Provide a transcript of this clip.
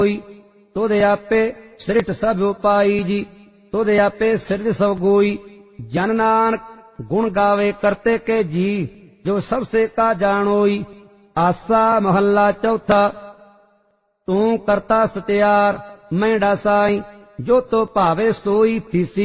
तुध आपे सृष्ट सब उपाई जी। तुध आपे सृज सब गोई। जन नानक गुण गावे करते के जी। जो सबसे का जानोई। आसा महला चौथा। तू करता सत्यार मैं डासाई। जो तो भावे सोई थीसी।